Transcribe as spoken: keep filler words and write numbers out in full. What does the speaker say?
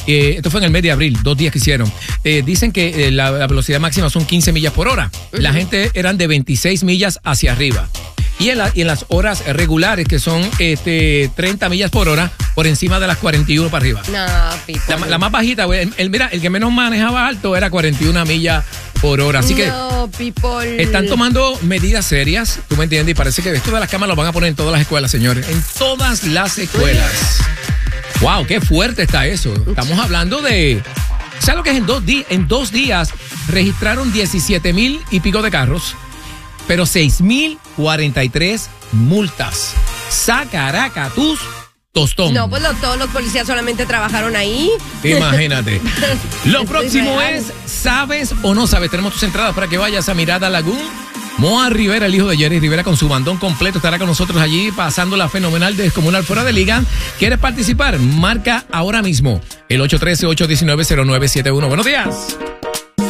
Eh, esto fue en el mes de abril, dos días que hicieron. Eh, dicen que eh, la, la velocidad máxima son quince millas por hora. Uh-huh. La gente eran de veintiséis millas hacia arriba. Y en, la, y en las horas regulares, que son este, treinta millas por hora, por encima de las cuarenta y uno para arriba. No, la, la más bajita, el, el, mira, el que menos manejaba alto era cuarenta y una millas por hora. Así que no, people. Están tomando medidas serias, tú me entiendes, y parece que esto de las cámaras lo van a poner en todas las escuelas, señores. En todas las escuelas. Wow, qué fuerte está eso. Estamos hablando de... ¿Sabes lo que es? En dos, di en dos días registraron diecisiete mil y pico de carros, pero seis mil cuarenta y tres multas. Sacaracatus tostón. No, pues lo, todos los policías solamente trabajaron ahí. Imagínate. Lo próximo es, ¿sabes o no sabes? Tenemos tus entradas para que vayas a Mirada Lagoon. Moa Rivera, el hijo de Jerry Rivera, con su bandón completo, estará con nosotros allí pasando la fenomenal descomunal fuera de liga. ¿Quieres participar? Marca ahora mismo el ocho uno tres, ocho uno nueve, cero nueve siete uno. Buenos días.